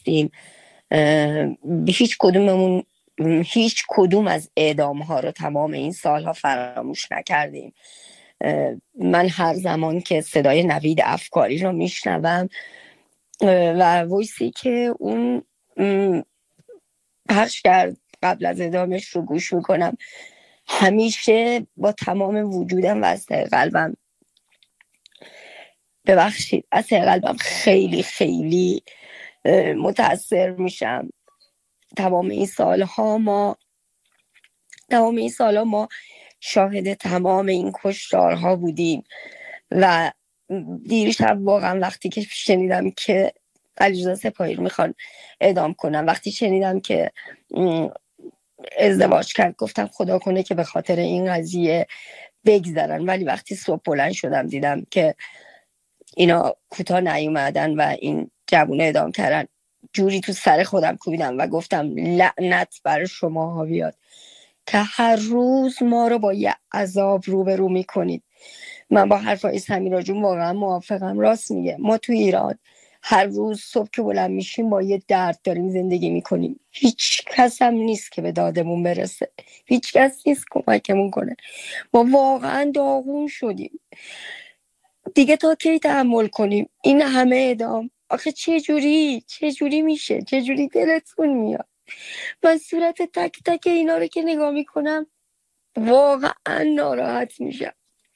هستیم. هیچ کدوم از اعدام ها رو تمام این سالها فراموش نکردیم. من هر زمان که صدای نوید افکاری رو میشنوم و وایسی که اون پخش کرد قبل از اعدامش رو گوش میکنم، همیشه با تمام وجودم و از قلبم، ببخشید، از قلبم خیلی خیلی متاثر میشم. تمام این سالها ما شاهد تمام این کشتارها بودیم و دیرشب واقعا وقتی که شنیدم که علیرضا سپاهی رو میخوان اعدام کنن، وقتی شنیدم که ازدواج کرد، گفتم خدا کنه که به خاطر این قضیه بگذرن. ولی وقتی صبح بلند شدم دیدم که اینا کوتاه نیومدن و این جوونه اعدام کردن، جوری تو سر خودم کوبیدم و گفتم لعنت بر شما ها بیاد که هر روز ما رو با یه عذاب روبرو میکنید. من با حرفای سمیرا جون واقعا موافقم، راست میگه. ما تو ایران هر روز صبح که بلند میشیم با یه درد داریم زندگی میکنیم. هیچ کس هم نیست که به دادمون برسه، هیچ کس نیست کمکمون کنه. ما واقعا داغون شدیم دیگه. تا کی تحمل کنیم این همه اعدام؟ آخه چه جوری میشه؟ چه جوری دلتون میاد؟ من صورت تک تک اینا رو که نگاه میکنم واقعا ناراحت میشم.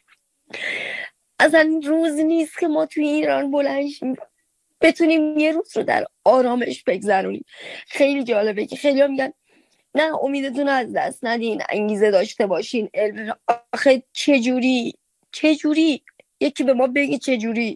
اصلا روز نیست که ما توی ایران بلند شیم بتونیم یه روز رو در آرامش بگذرونیم. خیلی جالبه که خیلی میگن نه امیدتون از دست ندین، انگیزه داشته باشین. آخه چه جوری؟ یکی به ما بگه چه جوری.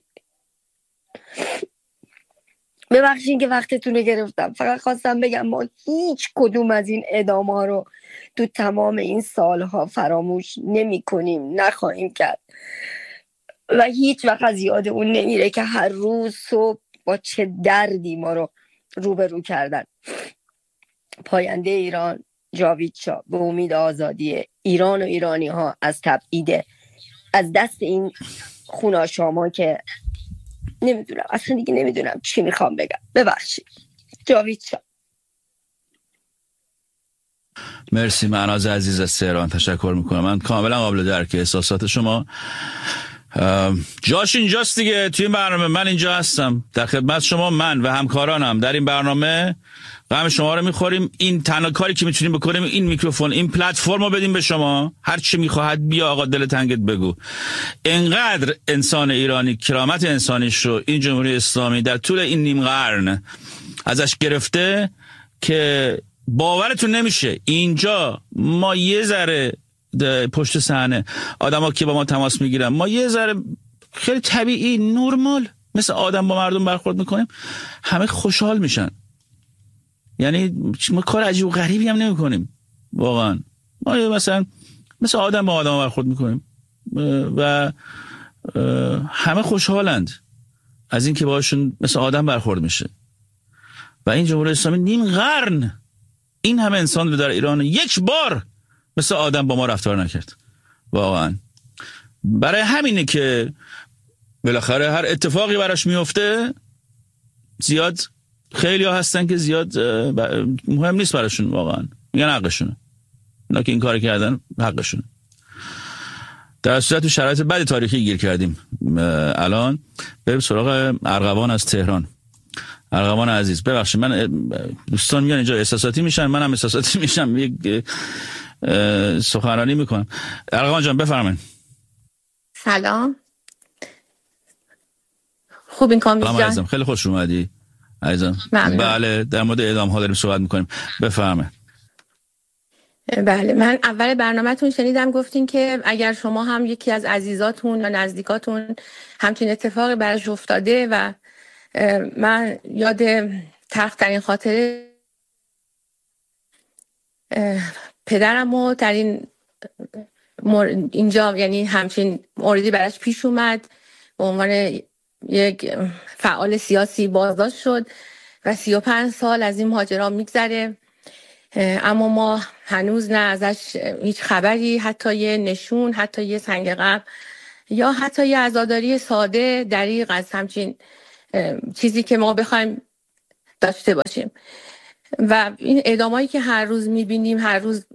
ببخشین که وقتتون رو گرفتم، فقط خواستم بگم ما هیچ کدوم از این اعدام ها رو تو تمام این سالها فراموش نمی کنیم، نخواهیم کرد و هیچ وقت از یادمون نمیره که هر روز صبح با چه دردی ما رو روبرو کردن. پاینده ایران جاوید شاه به امید آزادی ایران و ایرانی ها از تبعید، از دست این خوناشاما که نمیدونم، اصلا دیگه نمیدونم چی میخوام بگم. ببخشید. جاوید شاه. مرسی معناز عزیز از تهران، تشکر میکنم. من کاملا قابل درک احساسات شما. جاش اینجاست دیگه، توی این برنامه من اینجا هستم در خدمت شما. من و همکارانم در این برنامه غم شما رو میخوریم. این تنها کاری که میتونیم بکنیم این میکروفون، این پلتفرم رو بدیم به شما. هر چی میخواهد بیا آقا دل تنگت بگو. انقدر انسان ایرانی کرامت انسانیش رو این جمهوری اسلامی در طول این نیم قرن ازش گرفته که باورتون نمیشه. اینجا ما یه ذره پشت صحنه آدما که با ما تماس میگیرن، ما یه ذره خیلی طبیعی نورمال مثل آدم با مردم برخورد میکنیم، همه خوشحال میشن. یعنی ما کار عجیب و غریبی هم نمیکنیم واقعا. ما مثلا مثل آدم با آدم برخورد میکنیم و همه خوشحالند از این که باشون مثل آدم برخورد میشه. و این جمهوری اسلامی نیم قرن این همه انسان رو در ایران یک بار مثل آدم با ما رفتار نکرد واقعا. برای همینه که بالاخره هر اتفاقی براش میفته زیاد خیلی ها هستن که زیاد مهم نیست براشون، واقعا میگن حقشونه. اونا که این کار کردن حقشونه. در صورت تو شرایط بعد تاریخی گیر کردیم. الان بریم سراغ ارغوان از تهران. ارغوان عزیز ببخشید، من دوستان میان اینجا احساساتی میشن، منم احساساتی میشم، یک سخنرانی میکنم. ارغوان جان بفرمایید. سلام، خوب این کامیز جان؟ عزیزم خیلی خوش اومدی عزیزم. بله در مورد اعدام ها داریم صحبت میکنیم، بفرمایید. بله، من اول برنامه‌تون شنیدم گفتین که اگر شما هم یکی از عزیزاتون یا نزدیکاتون همچین اتفاقی براش افتاده و من یاد تلخ‌ترین خاطره پدرمو در اینجا، یعنی همچین موردی براش پیش اومد، به عنوان یک فعال سیاسی بازداشت شد و 35 سال از این ماجرا میگذره، اما ما هنوز نه ازش هیچ خبری، حتی یه نشون، حتی یه سنگ قبر یا حتی یه عزاداری ساده دریغ از همچین چیزی که ما بخوایم داشته باشیم. و این اعدامایی که هر روز میبینیم، هر روز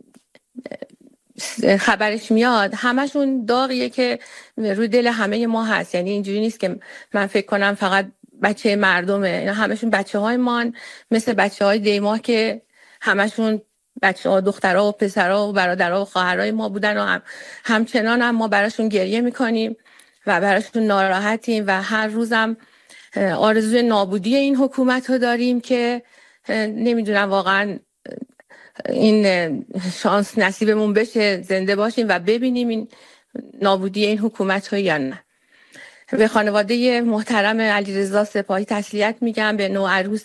خبرش میاد، همشون داغیه که روی دل همه ما هست. یعنی اینجوری نیست که من فکر کنم فقط بچه مردمه، اینا همشون بچه های مان، مثل بچه های دیماه که همشون بچه ها، دخترها و پسرها و برادرها و خواهرای ما بودن و همچنان هم ما براشون گریه میکنیم و براشون ناراحتیم و هر روزم آرزوی نابودی این حکومت رو داریم که نمیدونم واقعا این شانس نصیبمون بشه زنده باشیم و ببینیم این نابودی این حکومت رو یا نه. به خانواده محترم علیرضا سپاهی تسلیت میگم، به نوعروس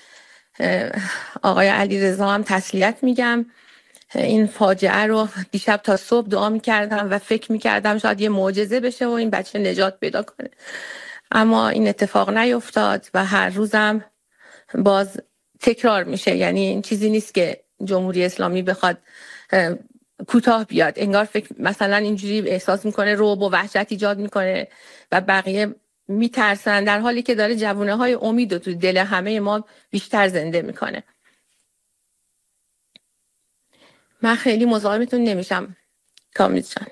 آقای علیرضا هم تسلیت میگم. این فاجعه رو دیشب تا صبح دعا میکردم و فکر میکردم شاید یه معجزه بشه و این بچه نجات پیدا کنه، اما این اتفاق نیفتاد و هر روزم باز تکرار میشه. یعنی این چیزی نیست که جمهوری اسلامی بخواد کوتاه بیاد، انگار فکر مثلا اینجوری احساس میکنه رعب و وحشت ایجاد میکنه و بقیه میترسن، در حالی که داره جوونه های امید رو تو دل همه ما بیشتر زنده میکنه. من خیلی مزاحمتون نمیشم کامیز جان.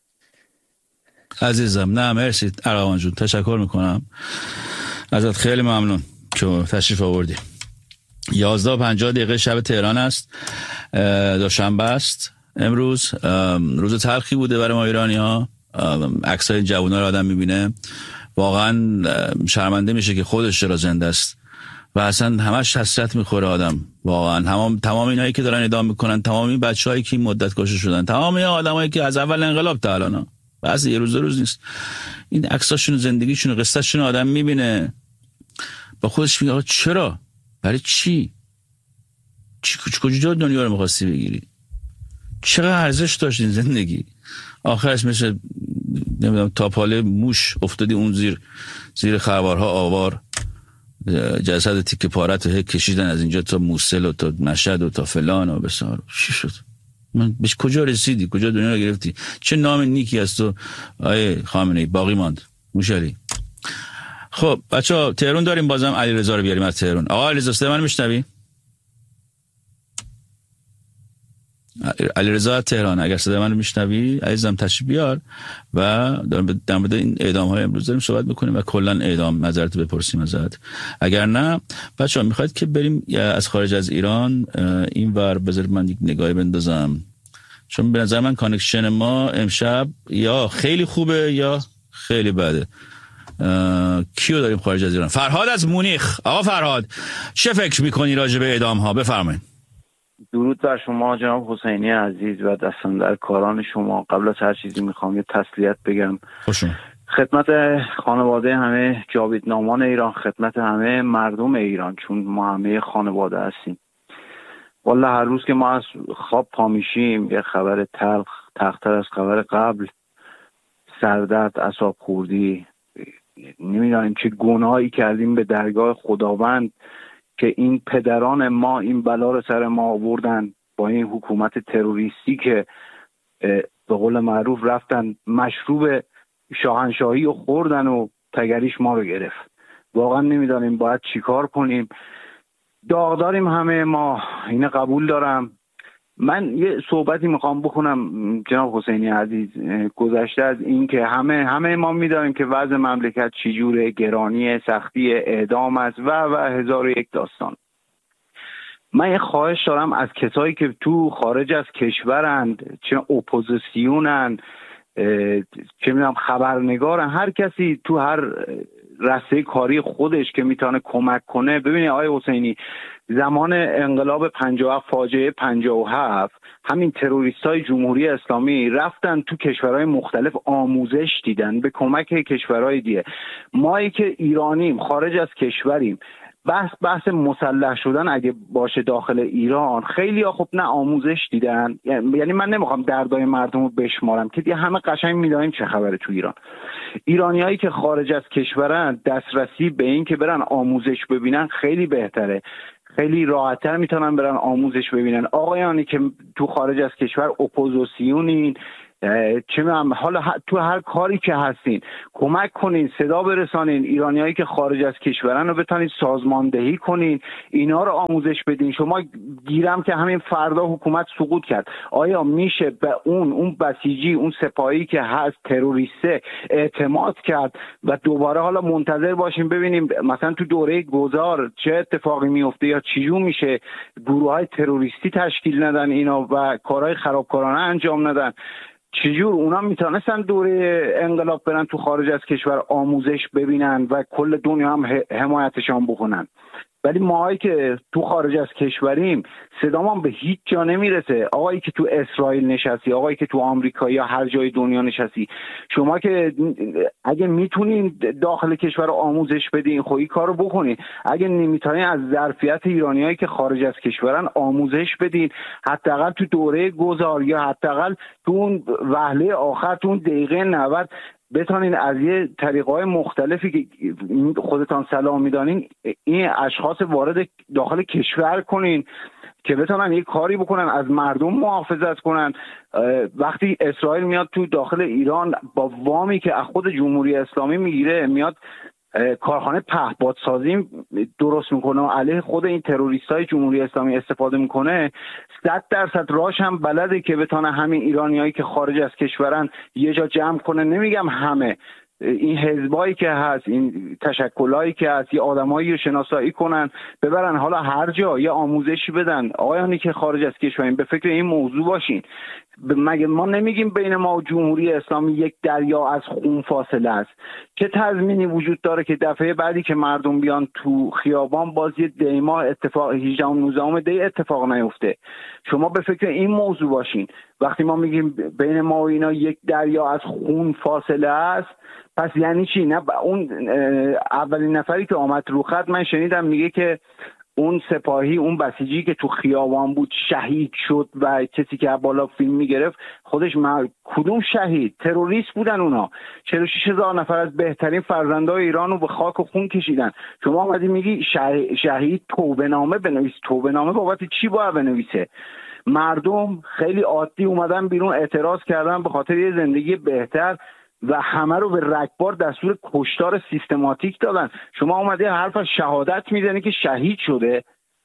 عزیزم نه مرسی ارغوان جون، تشکر میکنم ازت، خیلی ممنون که تشریف آوردی. 11:50 شب تهران است، دوشنبه است امروز. روز تلخی بوده برای ما ایرانی ها. عکسای جوونا رو آدم میبینه واقعا شرمنده میشه که خودش چرا زنده است و اصلا همش حسرت میخوره آدم واقعا. تمام اینایی که دارن اعدام میکنن، تمام این بچه‌هایی که مدت کشته شدن، تمام این آدمایی که از اول انقلاب تا الان، بس یه روز نیست، این عکساشون، زندگیشون، قصه‌شون آدم میبینه با خودش میگه چرا؟ برای چی؟ کجا دنیا رو می‌خواستی بگیری؟ چقدر ارزش داشت این زندگی؟ آخرش مثل نمیدونم تاپاله موش افتادی اون زیر خروارها آوار، جسد تیکه پارت رو کشیدن از اینجا تا موصل و تا مشهد و تا فلان و بسار. چی شد؟ من بهش کجا رسیدی؟ کجا دنیا رو گرفتی؟ چه نام نیکی از تو آیه خامنه‌ای باقی ماند موشلی. خب بچه‌ها تهران داریم، بازم علیرضا رو بیاریم از تهران. آقا علیرضا صدا من میشنوی؟ علیرضا از تهران اگر صدا من میشنوی عزیزم تشریف بیار و در مورد این اعدام های امروز داریم صحبت میکنیم و کلا اعدام نظرت بپرسیم ازت. اگر نه بچه‌ها میخواید که بریم از خارج از ایران اینور، بذارید من یک نگاهی بندازم، چون به نظر من کانکشن ما امشب یا خیلی خوبه یا خیلی بده. کیو داریم خارج از ایران؟ فرهاد از مونیخ. آقا فرهاد چه فکر میکنی راجع به اعدام ها؟ بفرمایید. درود بر شما جناب حسینی عزیز و دستان در کاران شما. قبل از هر چیزی میخوام یه تسلیت بگم خدمت خانواده همه جاویدنامان ایران، خدمت همه مردم ایران، چون ما همه خانواده هستیم. والله هر روز که ما از خواب پا میشیم یه خبر تلخ، تلختر از خبر قبل، سردرد، اعصاب خوردی، نمیدونیم چه گناهی کردیم به درگاه خداوند که این پدران ما این بلا رو سر ما آوردن با این حکومت تروریستی که به قول معروف رفتن مشروب شاهنشاهی رو خوردن و تگریش ما رو گرفت. واقعا نمیدانیم باید چی کار کنیم. داغ داریم همه ما، اینه قبول دارم. من یه صحبتی میخوام بکنم جناب حسینی عزیز، گذشته از این که همه ما میدانیم که وضع مملکت چجوره، گرانی، سختی اعدام است و هزار و یک داستان. من یه خواهش دارم از کسایی که تو خارج از کشورند، چه اپوزیسیونن، چه میدونم خبرنگارن، هر کسی تو هر رسته کاری خودش که میتونه کمک کنه. ببینید آقای حسینی، زمان انقلاب 57 فاجعه 57 همین تروریستای جمهوری اسلامی رفتن تو کشورهای مختلف آموزش دیدن به کمک کشورهای دیگه. مایی که ایرانیم خارج از کشوریم، بحث مسلح شدن اگه باشه داخل ایران، خیلی ها خب نه آموزش دیدن. یعنی من نمیخوام دردای مردم رو بشمارم که همه قشنگ میدونیم چه خبره تو ایران. ایرانیایی که خارج از کشورن دسترسی به این که برن آموزش ببینن خیلی بهتره، خیلی راحت‌تر میتونن برن آموزش ببینن. آقایانی که تو خارج از کشور اپوزیسیونین، چه می‌دونم، حالا تو هر کاری که هستین کمک کنین، صدا برسانین، ایرانیایی که خارج از کشورن رو بتونین سازماندهی کنین، اینا رو آموزش بدین. شما گیرم که همین فردا حکومت سقوط کرد، آیا میشه به اون بسیجی، اون سپاهی که هست تروریسته اعتماد کرد و دوباره حالا منتظر باشیم ببینیم مثلا تو دوره گذار چه اتفاقی میفته یا چجور میشه گروه‌های تروریستی تشکیل ندن اینا و کارهای خرابکارانه انجام ندن؟ چجور اونا میتونستن دوره انقلاب برن تو خارج از کشور آموزش ببینن و کل دنیا هم حمایتشان بکنن؟ ولی ماهایی که تو خارج از کشوریم صدامان به هیچ جا نمیرسه. آقایی که تو اسرائیل نشستی، آقایی که تو آمریکا یا هر جای دنیا نشستی، شما که اگه میتونین داخل کشور آموزش بدین خب این کارو بکنین. اگه نمیتونین از ظرفیت ایرانیایی که خارج از کشورن آموزش بدین، حداقل تو دوره گذار یا حداقل تو اون وهله آخر، تو اون دقیقه 90 بتونین از یه طریقهای مختلفی که خودتان سلام میدانین این اشخاص وارد داخل کشور کنین که بتونن یه کاری بکنن، از مردم محافظت کنن. وقتی اسرائیل میاد تو داخل ایران با وامی که از خود جمهوری اسلامی میگیره، میاد کارخانه پهپادسازی درست میکنه و علیه خود این تروریستای جمهوری اسلامی استفاده میکنه، 100% راش هم بلده که بتونه همین ایرانیایی که خارج از کشورن یه جا جمع کنه. نمیگم همه، این حزبایی که هست، این تشکلایی که هست، یه آدمایی رو شناسایی کنن ببرن حالا هر جا یه آموزشی بدن. آقایانی که خارج از کشورین به فکر این موضوع باشین. مگه ما نمیگیم بین ما و جمهوری اسلامی یک دریا از خون فاصله است؟ چه تضمینی وجود داره که دفعه بعدی که مردم بیان تو خیابان باز یه دیما اتفاق 18 و 19 دی اتفاق نیفته؟ شما به فکر این موضوع باشین. وقتی ما میگیم بین ما و اینا یک دریا از خون فاصله است، پس یعنی چی؟ نه اون اولین نفری که آمد رو خط من شنیدم میگه که اون سپاهی، اون بسیجی که تو خیابان بود شهید شد و کسی که بالا فیلم میگرفت خودش کدوم شهید؟ تروریست بودن اونا. 46,000 نفر از بهترین فرزندای ایران رو به خاک و خون کشیدن. شما اومدی میگی شهید توبه نامه بنویس. توبه نامه بابت چی باید بنویسه؟ مردم خیلی عادی اومدن بیرون اعتراض کردن به خاطر یه زندگی بهتر و همه رو به رگبار دستور کشتار سیستماتیک دادن. شما اومده حرف از شهادت میزنی که شهید شده.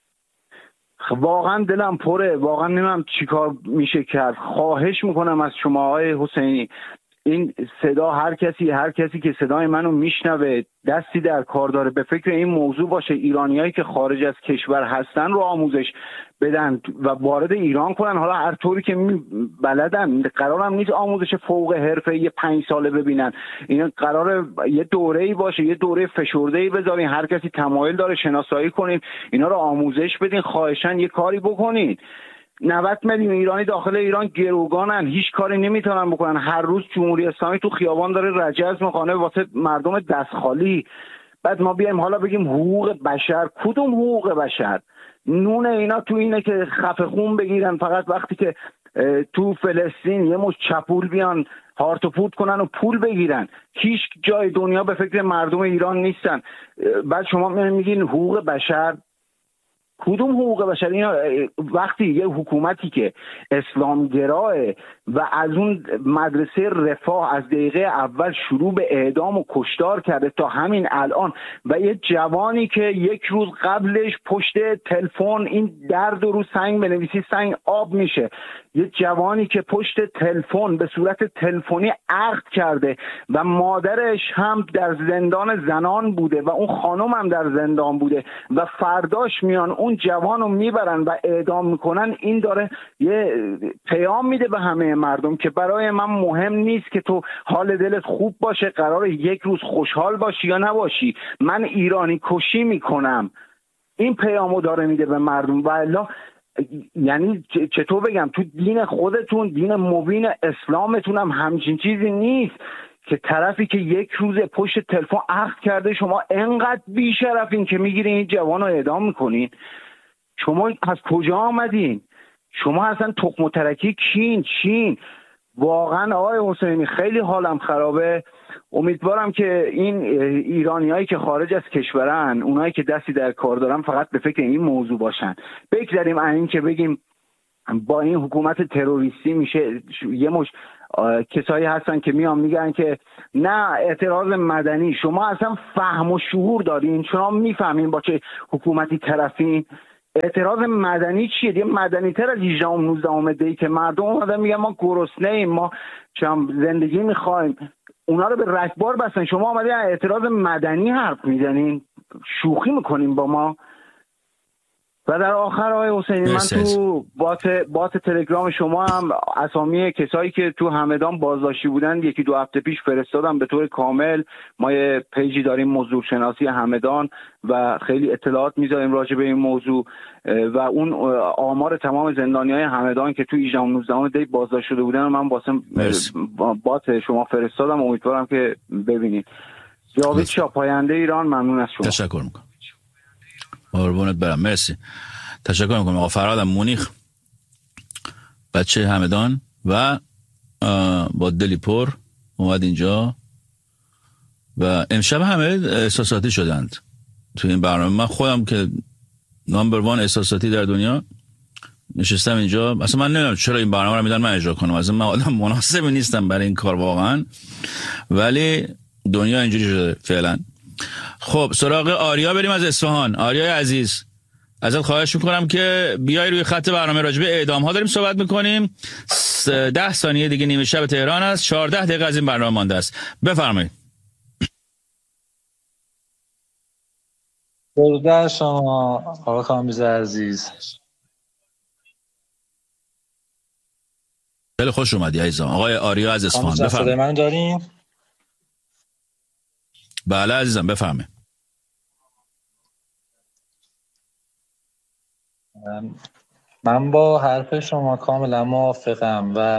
واقعا دلم پره، واقعا نمیدونم چی کار میشه کرد. خواهش میکنم از شما آقای حسینی، این صدا هر کسی که صدای منو میشنوه دستی در کار داره به فکر این موضوع باشه. ایرانیایی که خارج از کشور هستن رو آموزش بدن و وارد ایران کنن. حالا هر طوری که بلدن. قرارم نیست آموزش فوق حرفه‌ای 5 ساله ببینن. اینا قراره یه دوره‌ای باشه، یه دوره فشرده‌ای بذارین، هر کسی تمایل داره شناسایی کنین، اینا رو آموزش بدین. خواهشاً یه کاری بکنین. 90 میلیون ایرانی داخل ایران گروگانن، هیچ کاری نمیتونن بکنن. هر روز جمهوری اسلامی تو خیابان داره رجز میکنه واسه مردم دست خالی. بعد ما بیایم حالا بگیم حقوق بشر. کدوم حقوق بشر؟ نون اینا تو اینه که خفه خون بگیرن فقط وقتی که تو فلسطین یه مش چپول بیان هارت و پورت کنن و پول بگیرن. هیچ جای دنیا به فکر مردم ایران نیستن. بعد شما میگین حقوق بشر. کدوم حقوق بشر؟ اینا وقتی یه حکومتی که اسلامگراه و از اون مدرسه رفاه از دقیقه اول شروع به اعدام و کشتار کرده تا همین الان، و یه جوانی که یک روز قبلش پشت تلفن این درد رو سنگ بنویسی سنگ آب میشه، یه جوانی که پشت تلفن به صورت تلفنی عقد کرده و مادرش هم در زندان زنان بوده و اون خانم هم در زندان بوده و فرداش میان اون جوان رو میبرن و اعدام میکنن. این داره یه پیام میده به همه مردم که برای من مهم نیست که تو حال دلت خوب باشه، قراره یک روز خوشحال باشی یا نباشی، من ایرانی کشی میکنم. این پیامو داره میده به مردم. و الا یعنی چطور بگم، تو دین خودتون، دین مبین اسلامتون هم همچین چیزی نیست که طرفی که یک روز پشت تلفن عقد کرده شما انقدر بی‌شرفین که میگیرین این جوان رو اعدام میکنین. شما از کجا آمدین؟ شما اصلا تخم و ترکی کین چین؟ واقعا آقای حسینی خیلی حالم خرابه. امیدوارم که این ایرانیایی که خارج از کشورن، اونایی که دستی در کار دارن، فقط به فکر این موضوع باشن. بگذاریم این که بگیم با این حکومت تروریستی میشه یه مش کسایی هستن که میان میگن که نه اعتراض مدنی، شما اصلا فهم و شعور دارین؟ شما میفهمین با چه حکومتی طرفین؟ اعتراض مدنی چیه؟ دیگه مدنی تر از 18 و 19 دی که مردم اومدن میگن ما گرسنه ایم، ما زندگی میخوایم، اونا رو به رگبار بستن. شما اومدین اعتراض مدنی حرف میزنین؟ شوخی میکنین با ما؟ و در آخر آقای حسینی، من تو بات تلگرام شما هم اسامی کسایی که تو همدان بازداشتی بودن 1-2 هفته پیش فرستادم به طور کامل. ما یه پیجی داریم موضوع شناسی همدان و خیلی اطلاعات میذاریم راجع به این موضوع و اون آمار تمام زندانیای همدان که تو 18 و 19 دی بازداشت شده بودن من واسه بات شما فرستادم. امیدوارم که ببینید. جاوید شاه، پاینده ایران، ممنون از شما. تشکر میکنم. قربونت برم، مرسی. تشکر میکنم. آقا فرهادم مونیخ، بچه همدان و با دلی پر اومد اینجا و امشب همه احساساتی شدند توی این برنامه. من خودم که نمبر 1 احساساتی در دنیا نشستم اینجا. اصلا من نمیدونم چرا این برنامه رو میدن من اجرا کنم، اصلا من آدم مناسبی نیستم برای این کار واقعا، ولی دنیا اینجوری شده فعلا. خب سراغ آریا بریم از اصفهان. آریای عزیز، ازت خواهش میکنم که بیای روی خط برنامه. راجع به اعدام ها داریم صحبت میکنیم. 10 ثانیه دیگه نیمه شب تهران است. 14 دقیقه از این برنامه مانده است. بفرمایید. درود شما آقای کامبیز عزیز. خیلی خوش اومدی عزیزم. آقای آریا از اصفهان، بفرمایید. من داریم؟ بله عزیزم بفرمایید. من با حرف شما کاملا موافقم و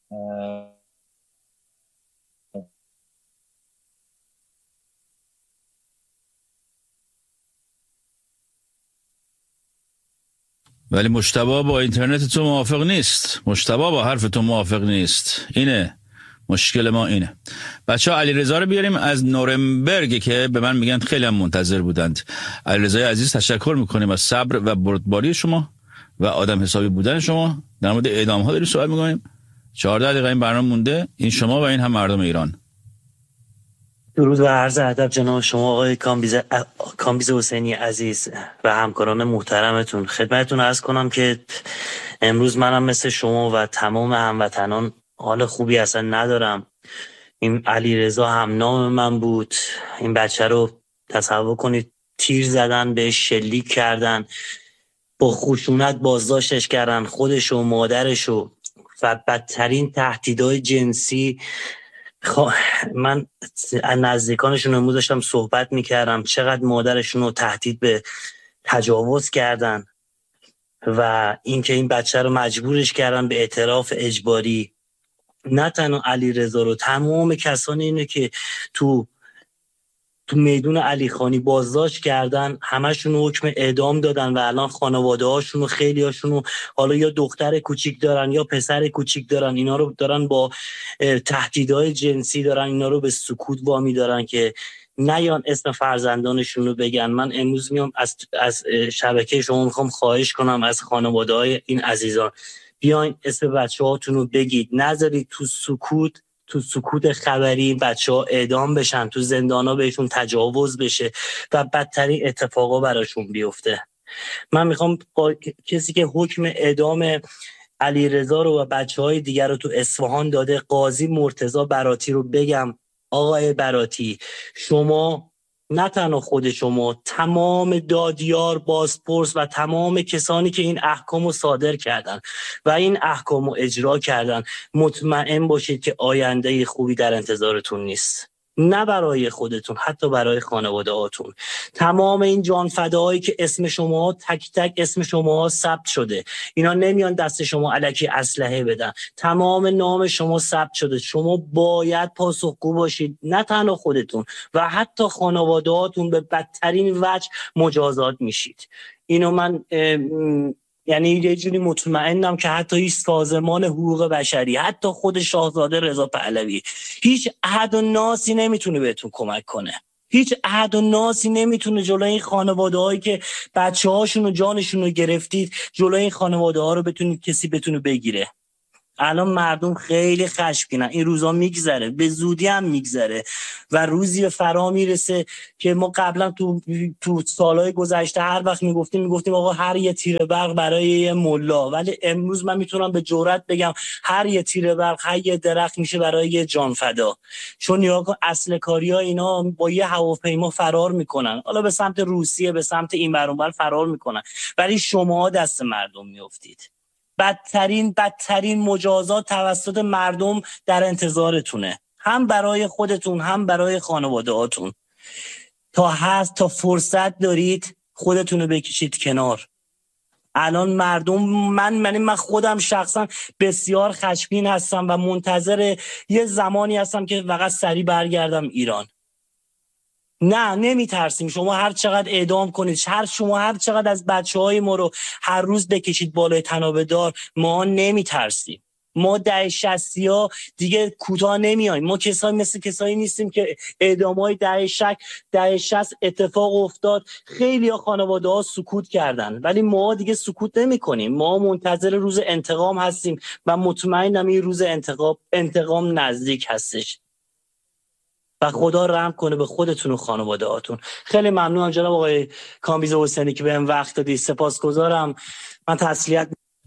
ولی مجتبی با اینترنت تو موافق نیست. مجتبی با حرف تو موافق نیست. اینه مشکل ما، اینه. بچه ها علیرضا رو بیاریم از نورنبرگ که به من میگن خیلی هم منتظر بودند. علیرضا عزیز، تشکر میکنیم از صبر و بردباری شما و آدم حسابی بودن شما. در مورد اعدام ها داریم صحبت میکنیم. 14 دقیقه این برنامه مونده. این شما و این هم مردم ایران. درود و عرض ادب جناب شما آقای کامبیز حسینی عزیز و همکاران محترمتون. خدمتتون عرض کنم که امروز منم مثل شما و تمام هموطنان حال خوبی اصلا ندارم. این علیرضا هم نام من بود. این بچه رو تصور کنید تیر زدن، بهش شلیک کردن، با خشونت بازداشتش کردن، خودش و مادرش و بدترین تهدیدهای جنسی. من نزدیکانشون امروز داشتم صحبت میکردم چقدر مادرشون رو تهدید به تجاوز کردن و اینکه این بچه رو مجبورش کردن به اعتراف اجباری. نه تنها علیرضا رو، تمام کسانی اینه که تو میدون علی خانی بازداشت کردن همشون حکم اعدام دادن و الان خانواده هاشون و خیلی هاشون حالا یا دختر کوچیک دارن یا پسر کوچیک دارن، اینا رو دارن با تهدیدهای جنسی دارن اینا رو به سکوت وامی دارن که نیان اسم فرزندانشون رو بگن. من امروز میام از شبکه شما میخوام خواهش کنم از خانواده های این عزیزان بیاین اسم بچه هاتون رو بگید، نذارید تو سکوت خبری بچه ها اعدام بشن، تو زندان ها بهشون تجاوز بشه و بدترین اتفاقا براشون بیفته. من میخوام با کسی که حکم اعدام علیرضا رو و بچه های دیگر رو تو اصفهان داده، قاضی مرتضی براتی رو بگم. آقای براتی، شما نه تنها خود شما، تمام دادیار، بازپرس و تمام کسانی که این احکام رو صادر کردن و این احکام رو اجرا کردن، مطمئن باشید که آینده خوبی در انتظارتون نیست. نه برای خودتون، حتی برای خانواده هاتون. تمام این جانفداهایی که اسم شما تک تک اسم شما ثبت شده، اینا نمیان دست شما الکی اسلحه بدن، تمام نام شما ثبت شده. شما باید پاسخگو باشید، نه تنها خودتون و حتی خانواده هاتون به بدترین وجه مجازات میشید. اینو من یعنی یه جوری مطمئنم که حتی هیچ سازمان حقوق بشری، حتی خود شاهزاده رضا پهلوی، هیچ احد و ناسی نمیتونه بهتون کمک کنه. هیچ احد و ناسی نمیتونه جلوی این خانواده هایی که بچه هاشون و جانشون رو گرفتید، جلوی این خانواده ها رو کسی بتونه بگیره. الان مردم خیلی خشمگینن، این روزا میگذره، به زودی هم میگذره و روزی به فرا میرسه که ما قبلا تو سالهای گذشته هر وقت میگفتیم آقا هر یه تیر برق برای یه ملا، ولی امروز من میتونم به جرئت بگم هر یه تیر برق هر یه درخت میشه برای یه جان فدا. چون نگاه کن اصل کاریا اینا با یه هواپیما فرار میکنن، حالا به سمت روسیه به سمت این ور اون ور فرار میکنن، ولی شما دست مردم میافتید. بدترین مجازات توسط مردم در انتظارتونه، هم برای خودتون هم برای خانواده هاتون. تا فرصت دارید خودتون رو بکشید کنار. الان مردم من خودم شخصا بسیار خشمگین هستم و منتظر یه زمانی هستم که فقط سریع برگردم ایران. نه نمیترسیم. شما هر چقدر اعدام کنید، شما هر چقدر از بچه‌های ما رو هر روز بکشید بالای طنابه دار، ما نمیترسیم. ما دهه 60ها دیگه کوتاه نمیایم. ما کسایی نیستیم که اعدام‌های دهه 60 اتفاق افتاد، خیلی خانواده‌ها سکوت کردن، ولی ما دیگه سکوت نمی‌کنیم. ما منتظر روز انتقام هستیم و مطمئنم این روز انتقام نزدیک هستش. و خدا رحم کنه به خودتون و خانواده هاتون. خیلی ممنونم جناب آقای کامبیز حسینی که بهم وقت دادی. سپاسگزارم. من تسلیت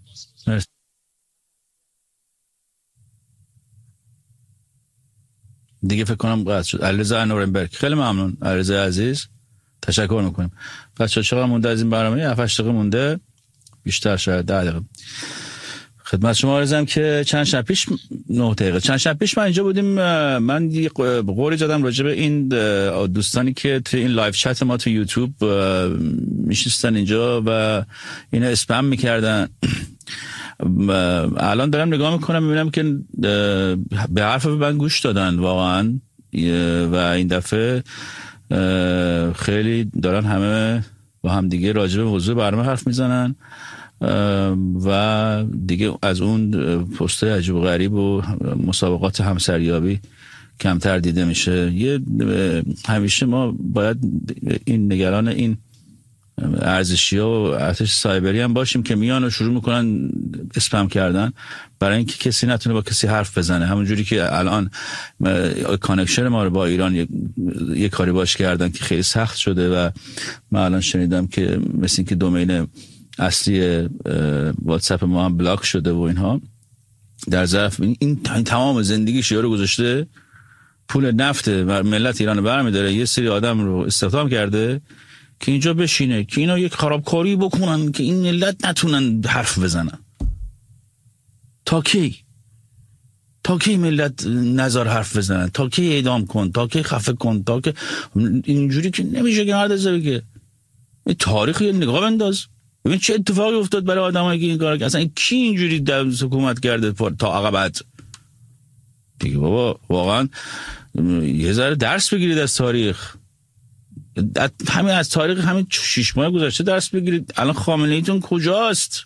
دیگه فکر کنم قطع شد. علیرضا نورنبرگ، خیلی ممنون علیرضا عزیز، تشکر میکنیم. بچه‌ها چقدر مونده از این برنامه؟ 7-8 دقیقه مونده، بیشتر شاید 10 دقیقه. خدمت شما عرضم که چند شب پیش 9 دقیقه چند شب پیش من اینجا بودیم. من یه قولی زدم راجع به این دوستانی که توی این لایو چت ما تو یوتیوب میشستن اینجا و اینا اسپم میکردن. الان دارم نگاه میکنم میبینم که به حرف من گوش دادن واقعا و این دفعه خیلی دارن همه با هم دیگه راجع به موضوع برنامه حرف میزنن و دیگه از اون پست عجیب و غریب و مسابقات همسریابی کمتر دیده میشه. همیشه ما باید این نگران این ارزشی ها و ارتش سایبری هم باشیم که میان و شروع میکنن اسپم کردن برای اینکه کسی نتونه با کسی حرف بزنه. همون جوری که الان کانکشن ما رو با ایران یه کاری باش کردن که خیلی سخت شده و من الان شنیدم که مثل این که دومین اصلی واتساپ ما هم بلاک شده و اینها. در ظرف این تمام زندگیش یارو گذاشته پول نفت و ملت ایران رو برمی‌داره، یه سری آدم رو استخدام کرده که اینجا بشینه که اینا یک خرابکاری بکنن که این ملت نتونن حرف بزنن. تا کی ملت نظر حرف بزنن؟ تا کی اعدام کن؟ تا کی خفه کن؟ تا کی اینجوری که نمیشه که مرد زبگه. این تاریخی نگاه بنداز ببین چه اتفاقی افتاد برای آدمایی که این کارو کردن. اصلا کی اینجوری در حکومت کرده تا عقبت؟ دیگه بابا واقعا یه ذره درس بگیرید از تاریخ. همین از تاریخ همین 6 ماه گذشته درس بگیرید. الان خامنه‌ایتون کجاست؟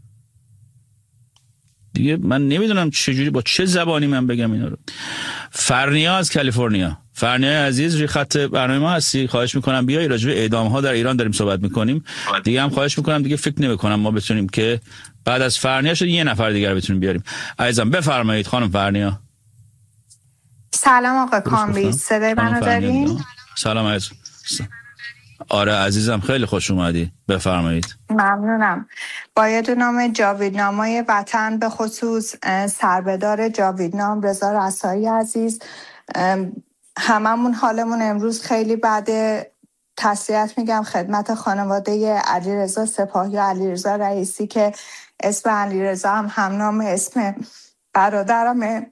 دیگه من نمیدونم چجوری با چه زبانی من بگم اینا رو. فرنیا از کالیفرنیا، فرنیا عزیز روی خط برنامه ما هستی، خواهش میکنم بیای. راجع به اعدام ها در ایران داریم صحبت میکنیم دیگه. هم خواهش میکنم دیگه فکر نمیکنم ما بتونیم که بعد از فرنیا شد یه نفر دیگر بتونیم بیاریم. عزیزم بفرمایید خانم فرنیا. سلام آقا کامبیز، صدای منو دارین؟ سلام عزیز. آره عزیزم خیلی خوش اومدی، بفرمایید. ممنونم. باید نام جاویدنامای وطن به خصوص سربدار جاویدنام رضا رسایی عزیز، هممون حالمون امروز خیلی بده. تسلیت میگم خدمت خانواده علیرضا سپاهی و علیرضا رئیسی که اسم علیرضا هم نام اسم برادرمه.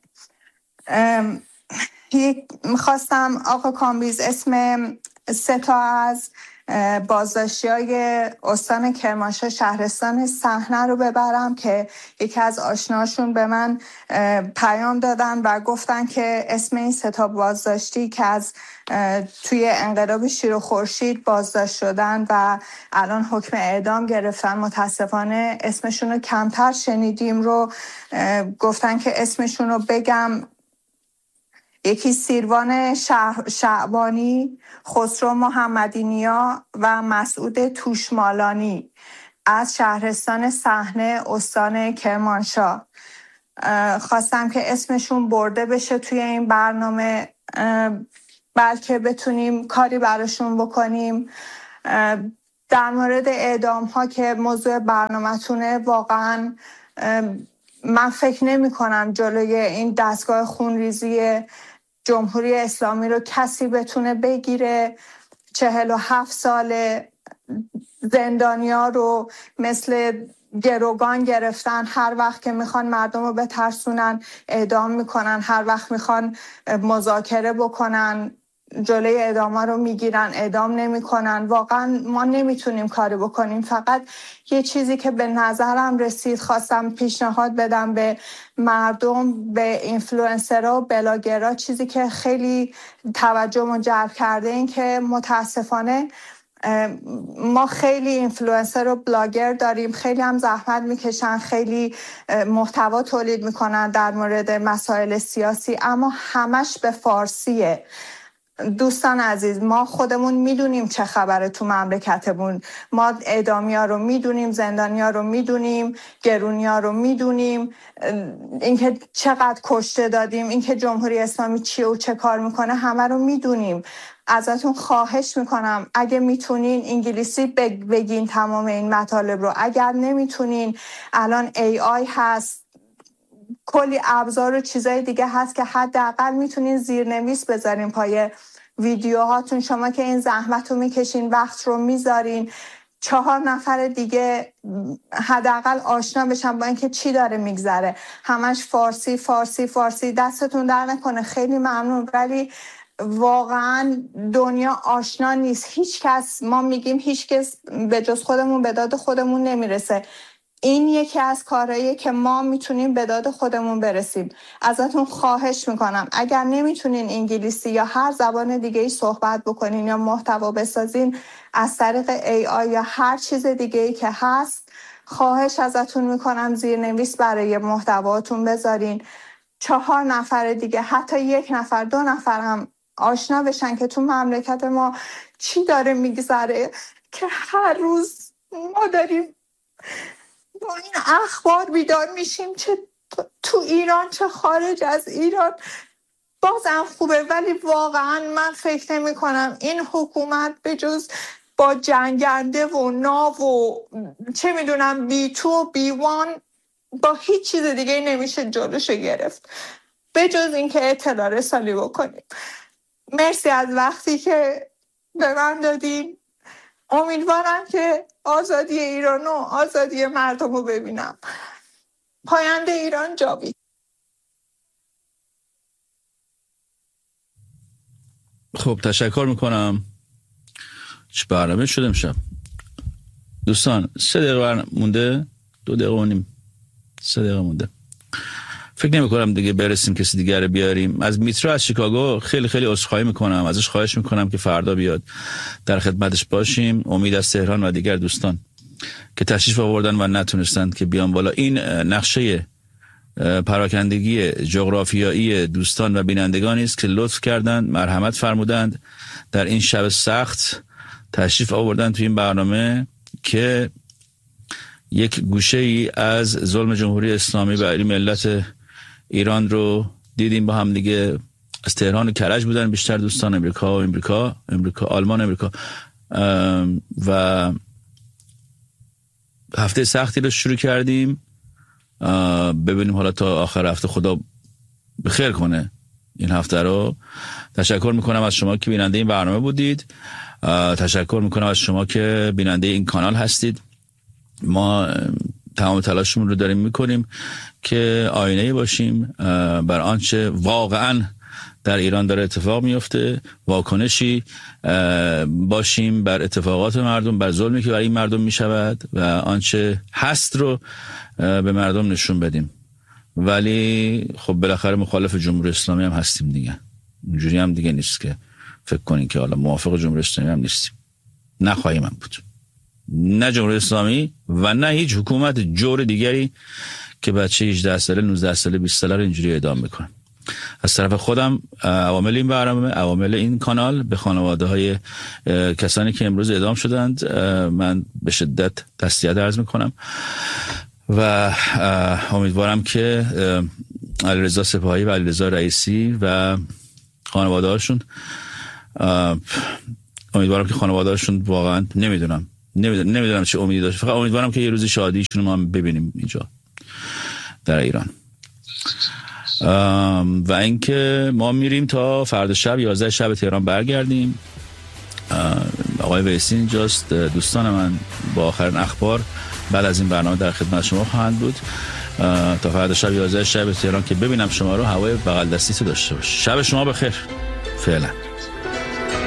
میخواستم آقا کامبیز اسم 3 تا از بازداشتی‌های استان کرمانشاه شهرستان صحنه رو ببرم که یکی از آشناشون به من پیام دادن و گفتن که اسم این 3 تا بازداشتی که از توی انقلاب شیر و خورشید بازداشت شدن و الان حکم اعدام گرفتن، متاسفانه اسمشون رو کمتر شنیدیم، رو گفتن که اسمشون رو بگم. یکی سیروان شعبانی، خسرو محمدی نیا و مسعود توشمالانی از شهرستان صحنه استان کرمانشاه. خواستم که اسمشون برده بشه توی این برنامه، بلکه بتونیم کاری براشون بکنیم. در مورد اعدام ها که موضوع برنامه‌تونه، واقعا من فکر نمی کنم جلوی این دستگاه خونریزی جمهوری اسلامی رو کسی بتونه بگیره. 47 سال زندانیا رو مثل گروگان گرفتن، هر وقت که میخوان مردم رو بترسونن اعدام میکنن، هر وقت میخوان مذاکره بکنن جلوی اعدام رو میگیرن، اعدام نمیکنن. واقعا ما نمیتونیم کاری بکنیم. فقط یه چیزی که به نظرم رسید خواستم پیشنهاد بدم به مردم، به اینفلوئنسرها و بلاگرها، چیزی که خیلی توجهمو جلب کرده، این که متاسفانه ما خیلی اینفلوئنسر و بلاگر داریم، خیلی هم زحمت میکشن، خیلی محتوا تولید میکنن در مورد مسائل سیاسی، اما همش به فارسیه. دوستان عزیز، ما خودمون میدونیم چه خبره تو مملکتمون. ما اعدامیا رو میدونیم، زندانیا رو میدونیم، گرونیا رو میدونیم، اینکه چقدر کشته دادیم، اینکه جمهوری اسلامی چیه و چه کار میکنه، همه رو میدونیم. ازتون خواهش میکنم اگه میتونین انگلیسی بگین تمام این مطالب رو. اگر نمیتونین، الان AI هست، کلی ابزار و چیزای دیگه هست که حداقل میتونین زیرنویس بذارین پای ویدیوهاتون. شما که این زحمت رو میکشین، وقت رو میذارین، 4 نفر دیگه حداقل آشنا بشن با اینکه چی داره میگذره. همش فارسی فارسی فارسی. دستتون در نکنه، خیلی ممنون، ولی واقعا دنیا آشنا نیست. هیچ کس، ما میگیم هیچ کس به جز خودمون به داد خودمون نمیرسه. این یکی از کارهاییه که ما میتونیم به داد خودمون برسیم. ازتون خواهش میکنم اگر نمیتونین انگلیسی یا هر زبان دیگه ای صحبت بکنین یا محتوا بسازین از طریق AI یا هر چیز دیگه ای که هست، خواهش ازتون میکنم زیرنویس برای محتواتون بذارین. 4 نفر دیگه، حتی 1 نفر 2 نفر هم آشنا بشن که تو مملکت ما چی داره میگذره، که هر روز ما داریم با این اخبار بیدار میشیم، چه تو ایران چه خارج از ایران. بازم خوبه، ولی واقعا من فکر نمی کنم این حکومت به جز با جنگنده و ناو و چه میدونم B2 و B1 با هیچ چیز دیگه نمیشه جلوشو گرفت به جز اینکه اطلاع رسانی بکنیم. مرسی از وقتی که به من دادیم. امیدوارم که آزادی ایران و آزادی مردم رو ببینم. پاینده ایران جاوید. خب تشکر میکنم. چه برنامه شده امشب دوستان؟ 3 دقیقه مونده، 2 دقیقه و نیم، 3 دقیقه مونده. فکر نمی کنم دیگه برسیم کسی دیگر رو بیاریم. از میترا از شیکاگو خیلی خیلی عذرخواهی میکنم، ازش خواهش میکنم که فردا بیاد، در خدمتش باشیم. امید از تهران و دیگر دوستان که تشریف آوردن و نتونستند که بیان بالا. این نقشه پراکندگی جغرافیایی دوستان و بینندگانی است که لطف کردند، مرحمت فرمودند، در این شب سخت تشریف آوردن تو این برنامه که یک گوشه ای از ظلم جمهوری اسلامی بر این ملت ایران رو دیدیم با هم دیگه. از تهران و کرج بودن بیشتر دوستان، امریکا، آلمان، امریکا، و هفته سختی رو شروع کردیم. ببینیم حالا تا آخر هفته خدا بخیر کنه این هفته رو. تشکر میکنم از شما که بیننده این برنامه بودید. تشکر میکنم از شما که بیننده این کانال هستید. ما تمام تلاشمون رو داریم میکنیم که آینه باشیم بر آنچه واقعا در ایران داره اتفاق میفته، واکنشی باشیم بر اتفاقات مردم، بر ظلمی که برای این مردم میشود و آنچه هست رو به مردم نشون بدیم. ولی خب بالاخره مخالف جمهوری اسلامی هم هستیم دیگه. اونجوری هم دیگه نیست که فکر کنین که حالا موافق جمهوری اسلامی هم نیستیم. نخواهیم هم بود، نه جمهوری اسلامی و نه هیچ حکومت جور دیگری که بچه 18 ساله 19 ساله 20 ساله رو اینجوری اعدام میکنه. از طرف خودم، عوامل این برنامه، عوامل این کانال، به خانواده های کسانی که امروز اعدام شدند من به شدت تسلیت عرض میکنم و امیدوارم که علیرضا سپاهی و علیرضا رئیسی و خانواده‌هاشون، امیدوارم که خانواده‌هاشون واقعا نمیدونم چه امیدی داشت، فقط امیدوارم که یه روزی شادیشون ما هم ببینیم اینجا در ایران. و اینکه ما میریم تا فردا شب 11 شب تهران برگردیم. آقای ویسی اینجاست، دوستان من با آخرین اخبار بعد از این برنامه در خدمت شما خواهند بود تا فردا شب 11 شب تهران که ببینم شما رو، هوای بغل دستی تو داشته باش. شب شما بخیر. فعلا.